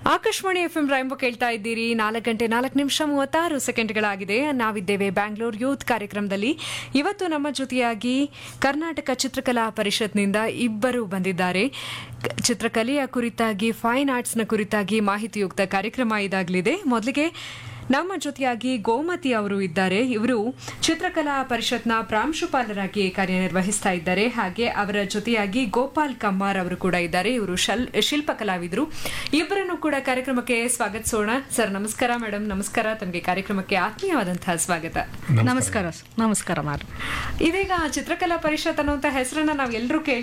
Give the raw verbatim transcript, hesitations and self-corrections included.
Akashvani F M rainbow ಕೇಳ್ತಾ ಇದ್ದೀರಿ. ನಾಲ್ಕು ಗಂಟೆ ನಾಲ್ಕು ನಿಮಿಷ ಮೂವತ್ತಾರು ಸೆಕೆಂಡ್ಗಳಾಗಿದೆ. ನಾವಿದ್ದೇವೆ ಬ್ಯಾಂಗ್ಳೂರ್ ಯೂತ್ ಕಾರ್ಯಕ್ರಮದಲ್ಲಿ. ಇವತ್ತು ನಮ್ಮ ಜೊತೆಯಾಗಿ ಕರ್ನಾಟಕ ಚಿತ್ರಕಲಾ ಪರಿಷತ್ನಿಂದ ಇಬ್ಬರು ಬಂದಿದ್ದಾರೆ. ಚಿತ್ರಕಲೆಯ ಕುರಿತಾಗಿ, ಫೈನ್ ಆರ್ಟ್ಸ್ನ ಕುರಿತಾಗಿ ಮಾಹಿತಿಯುಕ್ತ ಕಾರ್ಯಕ್ರಮ ಇದಾಗಲಿದೆ. ಮೊದಲಿಗೆ ನಮ್ಮ ಜೊತೆಯಾಗಿ ಗೋಮತಿ ಅವರು ಇದ್ದಾರೆ. ಇವರು ಚಿತ್ರಕಲಾ ಪರಿಷತ್ನ ಪ್ರಾಂಶುಪಾಲರಾಗಿ ಕಾರ್ಯನಿರ್ವಹಿಸ್ತಾ ಇದ್ದಾರೆ. ಹಾಗೆ ಅವರ ಜೊತೆಯಾಗಿ ಗೋಪಾಲ್ ಕಮ್ಮಾರ್ ಅವರು ಕೂಡ ಇದ್ದಾರೆ. ಇವರು ಶಿಲ್ಪ ಕಲಾವಿದರು. ಇಬ್ಬರನ್ನು ಕೂಡ ಕಾರ್ಯಕ್ರಮಕ್ಕೆ ಸ್ವಾಗತಿಸೋಣ. ಸರ್ ನಮಸ್ಕಾರ. ಮೇಡಮ್ ನಮಸ್ಕಾರ. ತಮಗೆ ಕಾರ್ಯಕ್ರಮಕ್ಕೆ ಆತ್ಮೀಯವಾದಂತಹ ಸ್ವಾಗತ. ನಮಸ್ಕಾರ. ನಮಸ್ಕಾರ. ಇದೀಗ ಚಿತ್ರಕಲಾ ಪರಿಷತ್ ಅನ್ನುವಂತ ಹೆಸರನ್ನ ನಾವು ಎಲ್ಲರೂ